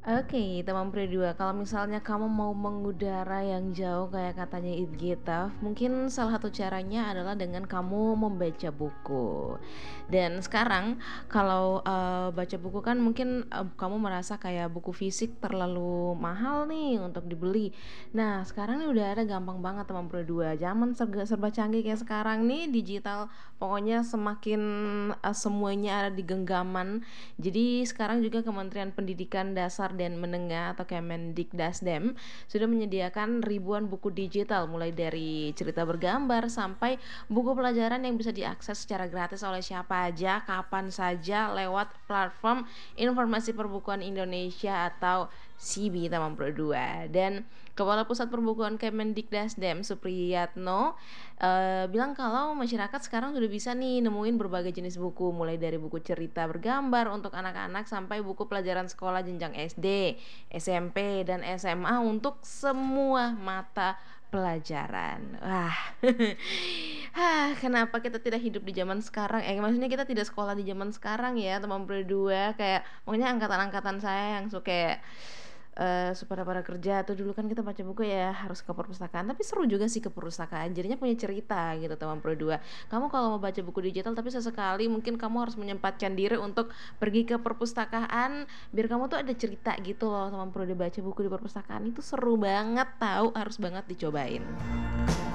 Oke, teman Peri 2, kalau misalnya kamu mau mengudara yang jauh kayak katanya Itgitaf, mungkin salah satu caranya adalah dengan kamu membaca buku. Dan sekarang kalau, baca buku kan mungkin, kamu merasa kayak buku fisik terlalu mahal nih untuk dibeli. Nah, sekarang nih udah ada gampang banget teman Peri 2, zaman serba canggih kayak sekarang nih, digital pokoknya semakin, semuanya ada di genggaman. Jadi sekarang juga Kementerian Pendidikan Dasar dan Menengah atau Kemendikdasdem sudah menyediakan ribuan buku digital mulai dari cerita bergambar sampai buku pelajaran yang bisa diakses secara gratis oleh siapa aja, kapan saja lewat platform Informasi Perbukuan Indonesia atau SIBI Taman Pro 2. Dan Kepala Pusat Perbukuan Kemendikdasdem Supriyatno bilang kalau masyarakat sekarang sudah bisa nih nemuin berbagai jenis buku mulai dari buku cerita bergambar untuk anak-anak sampai buku pelajaran sekolah jenjang SD, SMP, dan SMA untuk semua mata pelajaran. Wah, kenapa kita tidak hidup di zaman sekarang? Maksudnya kita tidak sekolah di zaman sekarang ya, teman Peri 2, kayak pokoknya angkatan-angkatan saya yang suka pada kerja tuh dulu kan kita baca buku ya harus ke perpustakaan, tapi seru juga sih ke perpustakaan, jadinya punya cerita gitu teman Pro 2. Kamu kalau mau baca buku digital tapi sesekali mungkin kamu harus menyempatkan diri untuk pergi ke perpustakaan biar kamu tuh ada cerita gitu loh teman Pro 2, baca buku di perpustakaan itu seru banget tahu, harus banget dicobain.